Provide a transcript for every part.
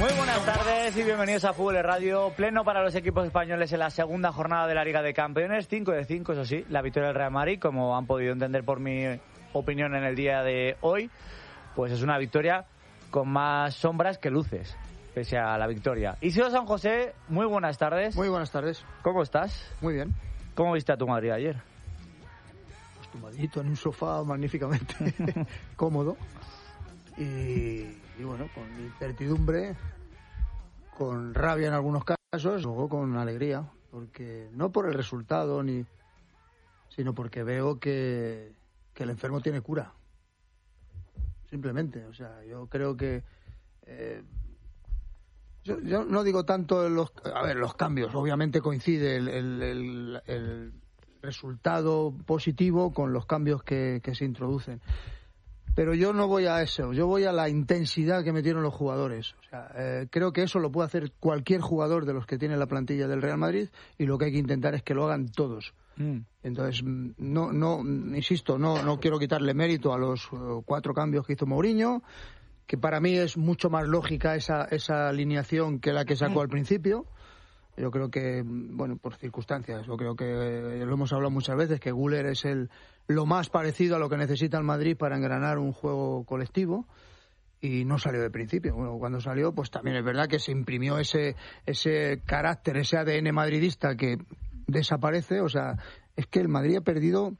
Muy buenas tardes y bienvenidos a Fútbol Radio. Pleno para los equipos españoles en la segunda jornada de la Liga de Campeones. 5 de 5, eso sí, la victoria del Real Madrid, como han podido entender por mi opinión en el día de hoy, pues es una victoria con más sombras que luces, pese a la victoria. Isidro San José, muy buenas tardes. Muy buenas tardes. ¿Cómo estás? Muy bien. ¿Cómo viste a tu Madrid ayer? Pues tumbadito en un sofá magníficamente cómodo y bueno, con incertidumbre, con rabia en algunos casos, luego con alegría, porque no por el resultado sino porque veo que el enfermo tiene cura. Simplemente, o sea, yo creo que yo no digo tanto los cambios, obviamente coincide el resultado positivo con los cambios que se introducen. Pero yo no voy a eso, yo voy a la intensidad que metieron los jugadores. O sea, creo que eso lo puede hacer cualquier jugador de los que tiene la plantilla del Real Madrid y lo que hay que intentar es que lo hagan todos. Entonces, insisto, no quiero quitarle mérito a los 4 cambios que hizo Mourinho, que para mí es mucho más lógica esa alineación que la que sacó al principio. Yo creo que, bueno, por circunstancias, yo creo que lo hemos hablado muchas veces, que Güler es lo más parecido a lo que necesita el Madrid para engranar un juego colectivo, y no salió de principio. Bueno, cuando salió, pues también es verdad que se imprimió ese carácter, ese ADN madridista que desaparece. O sea, es que el Madrid ha perdido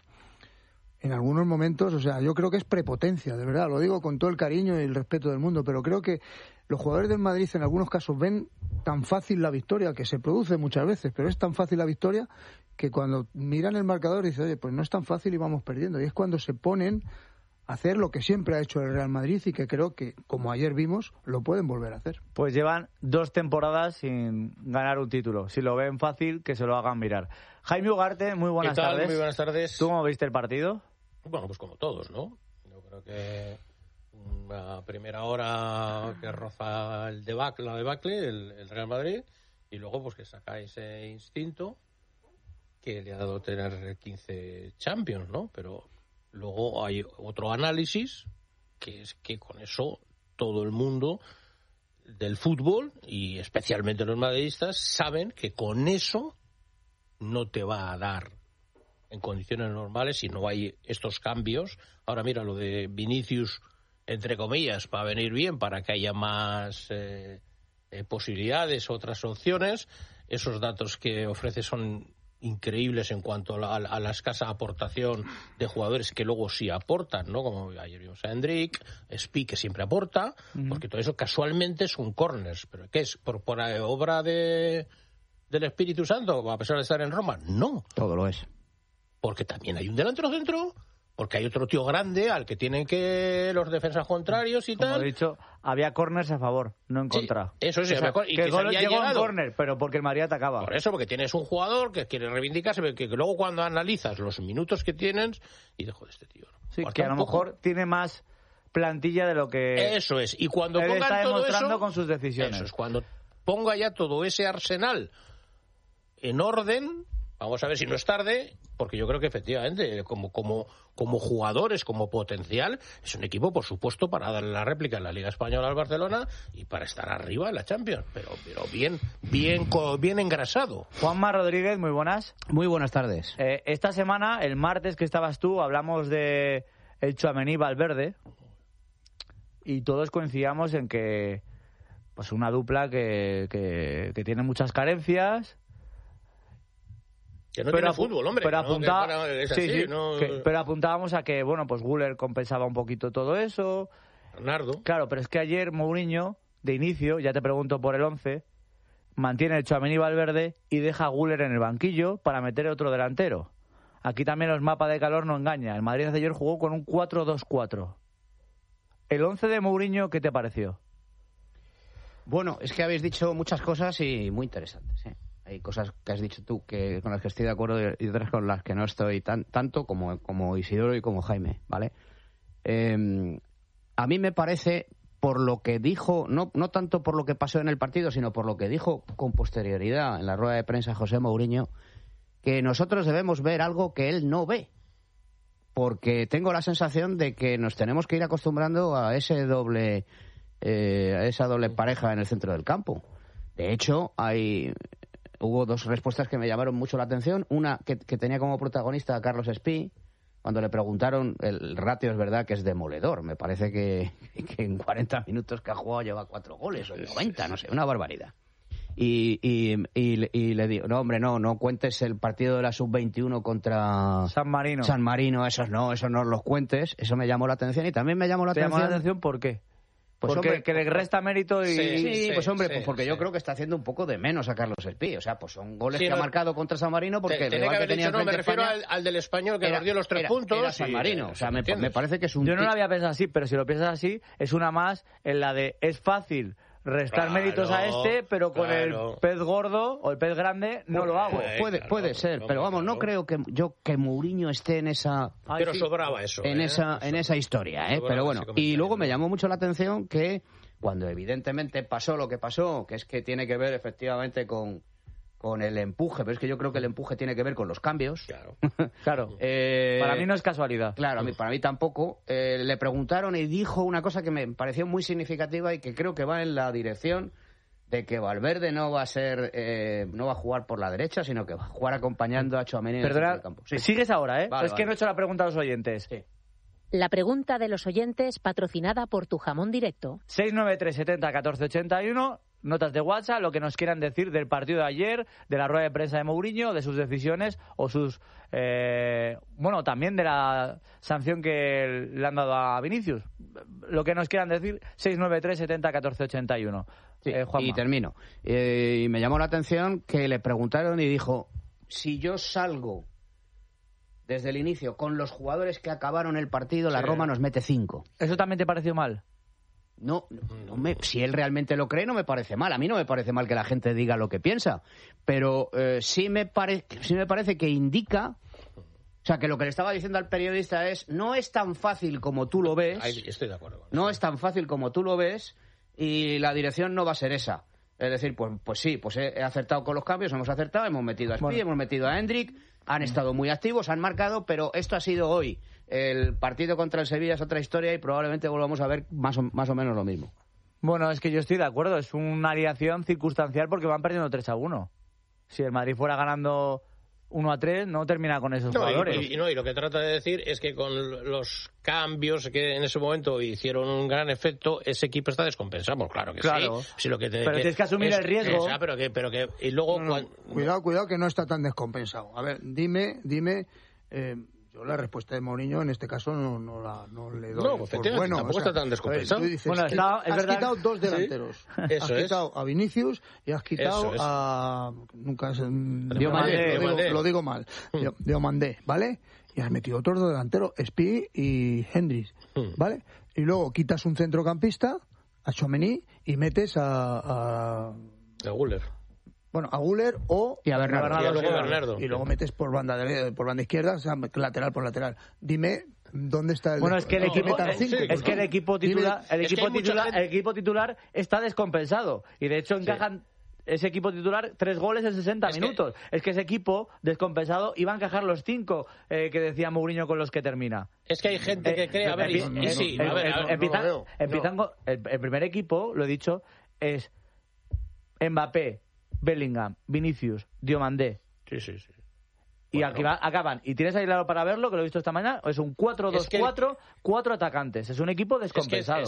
en algunos momentos, o sea, yo creo que es prepotencia, de verdad, lo digo con todo el cariño y el respeto del mundo, pero creo que los jugadores del Madrid en algunos casos ven tan fácil la victoria, que se produce muchas veces, pero es tan fácil la victoria que cuando miran el marcador dicen, oye, pues no es tan fácil y vamos perdiendo. Y es cuando se ponen a hacer lo que siempre ha hecho el Real Madrid y que creo que, como ayer vimos, lo pueden volver a hacer. Pues llevan 2 temporadas sin ganar un título. Si lo ven fácil, que se lo hagan mirar. Jaime Ugarte, muy buenas tardes. Muy buenas tardes. ¿Tú cómo viste el partido? Bueno, pues como todos, ¿no? Yo creo que una primera hora que roza la debacle, el Real Madrid, y luego pues que saca ese instinto que le ha dado tener 15 Champions, ¿no? Pero luego hay otro análisis, que es que con eso todo el mundo del fútbol, y especialmente los madridistas, saben que con eso no te va a dar en condiciones normales si no hay estos cambios. Ahora mira, lo de Vinicius, entre comillas, va a venir bien para que haya más posibilidades, otras opciones. Esos datos que ofrece son increíbles en cuanto a la escasa aportación de jugadores que luego sí aportan, ¿no? Como ayer vimos a Endrick, Spi, que siempre aporta, porque todo eso casualmente son corners. ¿Pero qué es? ¿Por obra del Espíritu Santo, a pesar de estar en Roma? No. Todo lo es. Porque también hay un delantero centro, porque hay otro tío grande al que tienen que los defensas contrarios y tal. Como he dicho, había corners a favor, no en contra. Sí, eso sí, y que el gol llegó en córner, pero porque el Madrid atacaba. Por eso, porque tienes un jugador que quiere reivindicarse, que luego cuando analizas los minutos que tienen, y dejo de este tío. Sí, que a lo mejor tiene más plantilla de lo que eso es. Y cuando él pongan está todo demostrando eso, con sus decisiones. Eso es, cuando ponga ya todo ese arsenal en orden. Vamos a ver si no es tarde, porque yo creo que efectivamente, como jugadores, como potencial, es un equipo, por supuesto, para darle la réplica en la Liga Española al Barcelona y para estar arriba en la Champions, pero bien engrasado. Juanma Rodríguez, muy buenas. Muy buenas tardes. Esta semana, el martes que estabas tú, hablamos de el Tchouaméni Valverde y todos coincidíamos en que pues una dupla que tiene muchas carencias. Que no tiene fútbol, hombre. Pero, ¿no? Pero apuntábamos a que, bueno, pues Güler compensaba un poquito todo eso. Bernardo. Claro, pero es que ayer Mourinho, de inicio, ya te pregunto por el 11, mantiene el Tchouaméni Valverde y deja a Güler en el banquillo para meter otro delantero. Aquí también los mapas de calor no engañan. El Madrid ayer jugó con un 4-2-4. El 11 de Mourinho, ¿qué te pareció? Bueno, es que habéis dicho muchas cosas y muy interesantes, ¿eh? Hay cosas que has dicho tú con las que estoy de acuerdo y otras con las que no estoy tanto como Isidoro y como Jaime, ¿vale? A mí me parece, por lo que dijo, no tanto por lo que pasó en el partido, sino por lo que dijo con posterioridad en la rueda de prensa José Mourinho, que nosotros debemos ver algo que él no ve. Porque tengo la sensación de que nos tenemos que ir acostumbrando a ese doble esa doble pareja en el centro del campo. De hecho, hubo dos respuestas que me llamaron mucho la atención. Una que tenía como protagonista a Carlos Espí, cuando le preguntaron, el ratio es verdad que es demoledor. Me parece que en 40 minutos que ha jugado lleva 4 goles, o en 90, no sé, una barbaridad. Y le digo, no, hombre, no cuentes el partido de la Sub-21 contra San Marino, esos no los cuentes. Eso me llamó la atención y también me llamó la atención. ¿Te llamó la atención por qué? Pues porque hombre, que le resta mérito y... Sí, porque yo creo que está haciendo un poco de menos a Carlos Espí. O sea, pues son goles que ha marcado contra San Marino porque el rival que tenía me refiero al del Español que nos dio los 3 puntos. Era San Marino. O sea, me parece que es un... Yo no lo había pensado así, pero si lo piensas así, es una más en la de es fácil restar méritos a pero con el pez gordo o el pez grande no lo hago. Puede ser, pero vamos, no creo que Mourinho esté en esa... Pero sobraba eso. En esa historia, pero bueno. Y luego me llamó mucho la atención que cuando evidentemente pasó lo que pasó, que es que tiene que ver efectivamente con el empuje, pero es que yo creo que el empuje tiene que ver con los cambios. Claro. Para mí no es casualidad. Claro, para mí tampoco. Le preguntaron y dijo una cosa que me pareció muy significativa y que creo que va en la dirección de que Valverde no va a jugar por la derecha, sino que va a jugar acompañando a Tchouaméni en el centro del campo. Sí. Sigues ahora, Vale, que no he hecho la pregunta a los oyentes. Sí. La pregunta de los oyentes patrocinada por Tu Jamón Directo. 693 70 14 81. Notas de WhatsApp, lo que nos quieran decir del partido de ayer, de la rueda de prensa de Mourinho, de sus decisiones o también de la sanción que le han dado a Vinicius. Lo que nos quieran decir, 693 70 14 81. Sí, y termino. Y me llamó la atención que le preguntaron y dijo, si yo salgo desde el inicio con los jugadores que acabaron el partido, la Roma nos mete 5. ¿Eso también te pareció mal? Si él realmente lo cree, no me parece mal. A mí no me parece mal que la gente diga lo que piensa. Pero sí me parece que indica... O sea, que lo que le estaba diciendo al periodista es, no es tan fácil como tú lo ves. Ahí estoy de acuerdo. No es tan fácil como tú lo ves y la dirección no va a ser esa. Es decir, pues sí, pues he acertado con los cambios, hemos acertado, hemos metido a Espí, hemos metido a Hendrik, han estado muy activos, han marcado, pero esto ha sido hoy. El partido contra el Sevilla es otra historia y probablemente volvamos a ver más o menos lo mismo. Bueno, es que yo estoy de acuerdo, es una alineación circunstancial porque van perdiendo 3-1. Si el Madrid fuera ganando 1-3, no termina con esos jugadores. Y lo que trata de decir es que con los cambios que en ese momento hicieron un gran efecto, ese equipo está descompensado. Claro que sí. Si lo que pero tienes que asumir el riesgo. Y luego cuidado que no está tan descompensado. A ver, dime. Yo la respuesta de Mourinho en este caso no le doy. Efectivamente, tampoco está tan descompensado. Dices, has quitado 2 delanteros. ¿Sí? Has quitado a Vinicius y has quitado a... Nunca lo digo mal. Diomandé, ¿vale? Y has metido otros 2 delanteros, Espí y Hendrix, ¿vale? Y luego quitas un centrocampista, a Tchouaméni, y metes a Güler. Bueno, a Güler y a Bernardo. Y luego metes por banda izquierda, o sea, lateral por lateral. Dime dónde está el... Bueno, es que el equipo titular está descompensado. Y de hecho encajan ese equipo titular 3 goles en 60 minutos. Es que ese equipo descompensado iba a encajar los 5 que decía Mourinho con los que termina. Es que hay gente que cree... El primer equipo, lo he dicho, es Mbappé, Bellingham, Vinicius, Diomandé. Sí. Y acaban. ¿Y tienes aislado para verlo, que lo he visto esta mañana? Es un 4-2-4, 4 atacantes. Es un equipo descompensado.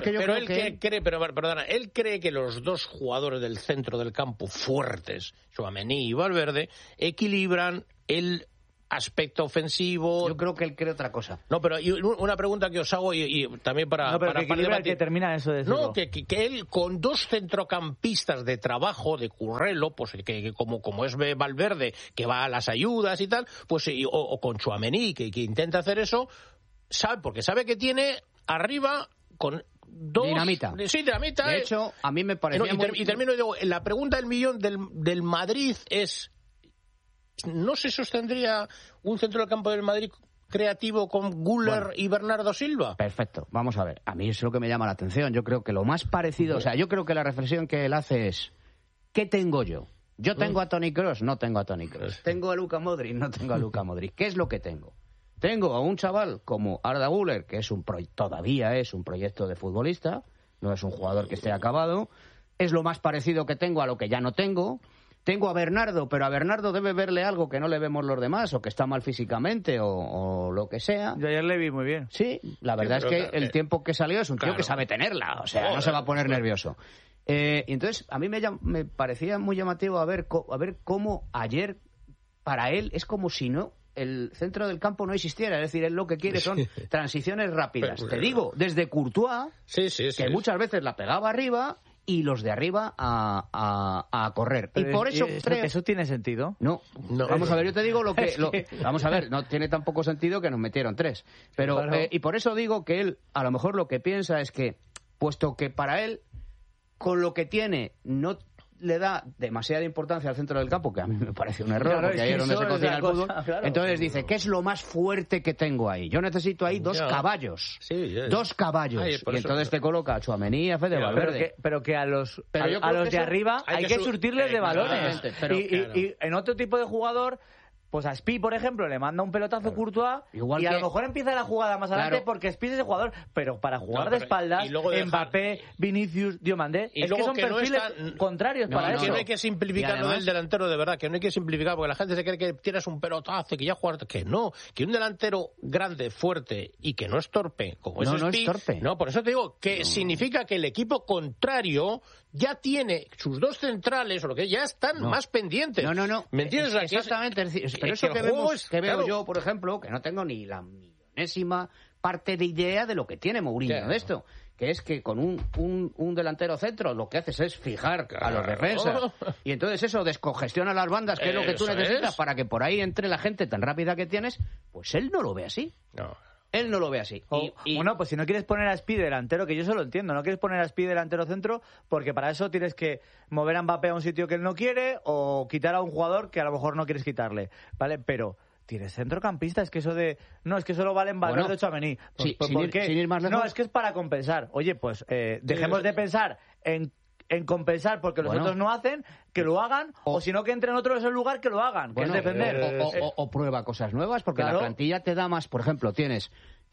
Él cree que los 2 jugadores del centro del campo fuertes, Tchouaméni y Valverde, equilibran el aspecto ofensivo. Yo creo que él cree otra cosa. No, pero una pregunta que os hago y también para... No, pero para que termina eso de decirlo. No, que él con 2 centrocampistas de trabajo, de currelo, pues que como es Valverde, que va a las ayudas y tal, pues o con Tchouaméni, que intenta hacer eso, porque sabe que tiene arriba con 2... Dinamita. Sí, dinamita. De hecho, a mí me parecía... Y termino y digo, la pregunta del millón del Madrid es... ¿No se sostendría un centro del campo del Madrid creativo con Güler y Bernardo Silva? Perfecto, vamos a ver. A mí es lo que me llama la atención. Yo creo que lo más parecido... O sea, yo creo que la reflexión que él hace es... ¿Qué tengo yo? ¿Yo tengo a Toni Kroos? No tengo a Toni Kroos. ¿Tengo a Luka Modric? No tengo a Luka Modric. ¿Qué es lo que tengo? Tengo a un chaval como Arda Güler, que todavía es un proyecto de futbolista, no es un jugador que esté acabado, es lo más parecido que tengo a lo que ya no tengo. Tengo a Bernardo, pero a Bernardo debe verle algo que no le vemos los demás, o que está mal físicamente, o lo que sea. Yo ayer le vi muy bien. Sí, la verdad es que el tiempo que salió es un tío que sabe tenerla, o sea, no se va a poner nervioso. Y entonces, a mí me parecía muy llamativo a ver cómo ayer, para él, es como si no el centro del campo no existiera. Es decir, él lo que quiere son transiciones rápidas. Te digo, desde Courtois, que muchas veces la pegaba arriba, y los de arriba a correr. Pero y por eso creo... ¿Eso tiene sentido? No. Vamos a ver, yo te digo lo que... Vamos a ver, no tiene tampoco sentido que nos metieron 3. Pero, claro. Y por eso digo que él, a lo mejor lo que piensa es que, puesto que para él, con lo que tiene, no le da demasiada importancia al centro del campo, que a mí me parece un error, porque ahí es donde se cocina el fútbol. Claro. Entonces dice, ¿qué es lo más fuerte que tengo ahí? Yo necesito ahí 2 caballos. Sí, 2 caballos. Ay, y entonces te coloca a Tchouaméni y a Fede Valverde. Pero que a los de arriba hay que surtirles de balones. Y en otro tipo de jugador... Pues a Spi, por ejemplo, le manda un pelotazo Courtois y a lo mejor empieza la jugada más adelante porque Spi es ese jugador, pero para jugar de espaldas, Mbappé, Vinicius, Diomandé, es que son perfiles contrarios para eso. Que no hay que simplificar lo del delantero, de verdad, que no hay que simplificar, porque la gente se cree que tienes un pelotazo y que ya jugar, que no, que un delantero grande, fuerte y que no es torpe, como es Spi, no, por eso te digo, que significa que el equipo contrario ya tiene sus 2 centrales, o lo que ya están más pendientes. No. ¿Me entiendes? Exactamente. Pero eso que veo yo, por ejemplo, que no tengo ni la millonésima parte de idea de lo que tiene Mourinho de esto, que es que con un delantero centro lo que haces es fijar a los defensas, y entonces eso descongestiona las bandas, que es lo que tú necesitas para que por ahí entre la gente tan rápida que tienes. Pues él no lo ve así. Él no lo ve así. Bueno, pues si no quieres poner a Spi delantero, que yo eso lo entiendo, no quieres poner a Spi delantero centro, porque para eso tienes que mover a Mbappé a un sitio que él no quiere, o quitar a un jugador que a lo mejor no quieres quitarle, ¿vale? Pero tienes centrocampista, es que eso de... No, es que solo valen Valverde de Tchouaméni. ¿Por qué? Sin ir más lejos. No, es que es para compensar. Oye, pues dejemos de pensar en compensar porque los otros no hacen, que lo hagan, o si no que entren otros en el lugar que lo hagan, que es defender. O prueba cosas nuevas, porque la plantilla te da más. Por ejemplo, tienes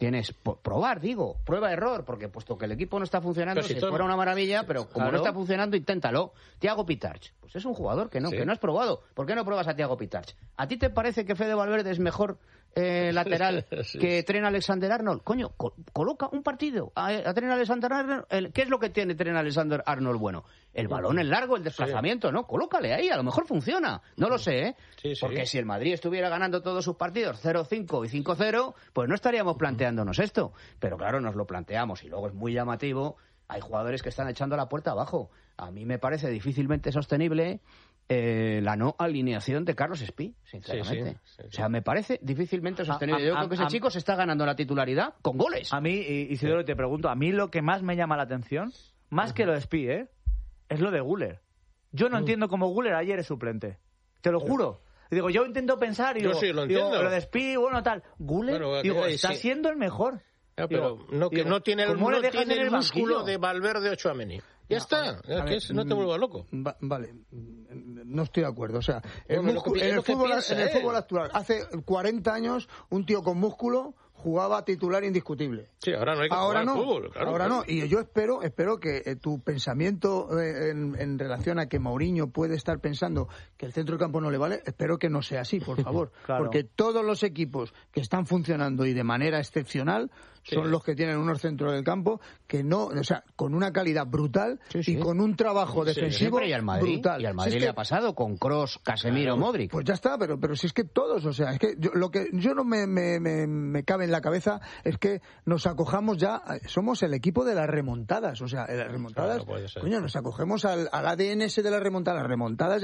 prueba-error, porque puesto que el equipo no está funcionando, si fuera una maravilla, pero como no está funcionando, inténtalo. Thiago Pitarch, pues es un jugador que no has probado. ¿Por qué no pruebas a Thiago Pitarch? ¿A ti te parece que Fede Valverde es mejor lateral que Trent Alexander-Arnold? Coño, coloca un partido a Trent Alexander-Arnold. ¿Qué es lo que tiene Trent Alexander-Arnold bueno? El balón en largo, el desplazamiento, ¿no? Colócale ahí, a lo mejor funciona. No lo sé, ¿eh? Porque si el Madrid estuviera ganando todos sus partidos 0-5 y 5-0, pues no estaríamos planteándonos esto. Pero claro, nos lo planteamos y luego es muy llamativo. Hay jugadores que están echando la puerta abajo. A mí me parece difícilmente sostenible la no alineación de Carlos Spi, sinceramente. Sí. O sea, me parece difícilmente sostenible. Yo creo que ese chico se está ganando la titularidad con goles. A mí, Isidoro, te pregunto, a mí lo que más me llama la atención, más que lo de Spi, es lo de Güler. Yo no entiendo cómo Güler ayer es suplente. Te lo juro. Digo, yo intento pensar y digo, lo de Spi, bueno, tal. Güler, está siendo el mejor. Pero no tiene el músculo de Valverde o Tchouaméni. Ya está, no te vuelvas loco. Vale, no estoy de acuerdo. O sea, en el fútbol actual, hace 40 años, un tío con músculo jugaba titular indiscutible. Sí, ahora no hay que jugar fútbol. Claro, ahora no. Y yo espero que tu pensamiento en relación a que Mourinho puede estar pensando que el centro del campo no le vale, espero que no sea así, por favor. Claro. Porque todos los equipos que están funcionando y de manera excepcional son los que tienen unos centros del campo que no, o sea, con una calidad brutal y con un trabajo defensivo y al Madrid, brutal. Y al Madrid le ha pasado con Kroos, Casemiro, Modric. Pues ya está, pero si es que todos, o sea, es que lo que yo no me cabe en la cabeza es que nos acojamos ya, somos el equipo de las remontadas, o sea, las remontadas, coño, nos acogemos al ADN ese de las remontadas